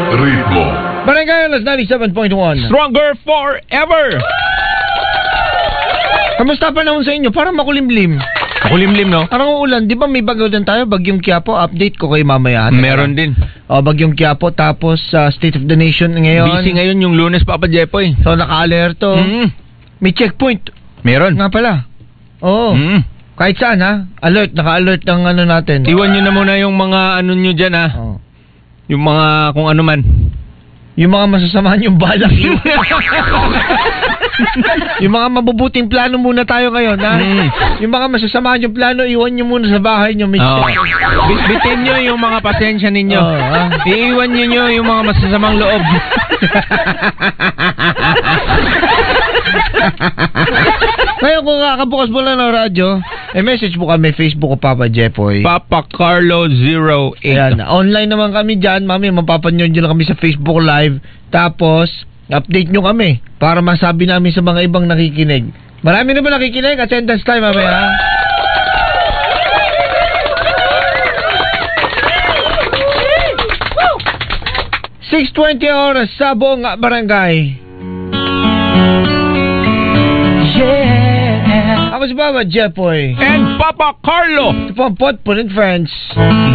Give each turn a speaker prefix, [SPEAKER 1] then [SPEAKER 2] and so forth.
[SPEAKER 1] ritmo.
[SPEAKER 2] Barangay Alas 97.1.
[SPEAKER 3] Stronger forever!
[SPEAKER 2] Kamusta pa naman sa inyo? Parang makulimlim.
[SPEAKER 3] Makulimlim, no?
[SPEAKER 2] Parang uulan. Di ba may bagyo din tayo? Bagyong Quiapo. Update ko kayo mamaya.
[SPEAKER 3] Meron din.
[SPEAKER 2] Bagyong Quiapo. Tapos State of the Nation ngayon.
[SPEAKER 3] Busy ngayon yung Lunes, Papa Jepoy.
[SPEAKER 2] So naka-alerto. May checkpoint.
[SPEAKER 3] Meron.
[SPEAKER 2] Nga pala. Oo. Kahit saan ha? Alert. Naka-alert ang ano natin.
[SPEAKER 3] Iwan nyo na muna yung mga ano nyo dyan ha. Yung mga kung ano man.
[SPEAKER 2] Yung mga masasamahan yung balak yun. Yung mga mabubuting plano muna tayo ngayon ha? Yung mga masasamahan yung plano, iwan nyo muna sa bahay nyo.
[SPEAKER 3] Bitin nyo yung mga pasensya ninyo. Iiwan nyo yung mga masasamang loob.
[SPEAKER 2] Ngayon kung kakabukas mo lang ng radyo, message mo kami, Facebook ko Papa Jepoy.
[SPEAKER 3] Papa Carlo 08.
[SPEAKER 2] Ayan, online naman kami dyan. Mami, mapapanyo nyo lang kami sa Facebook Live. Tapos, update nyo kami para masabi namin sa mga ibang nakikinig. Marami na ba nakikinig? Attendance time, mami, ha? /6:20 oras sa buong barangay. Yeah. Ako si Papa Jepoy.
[SPEAKER 3] And Papa Carlo.
[SPEAKER 2] Ito po ang Potpon and Friends.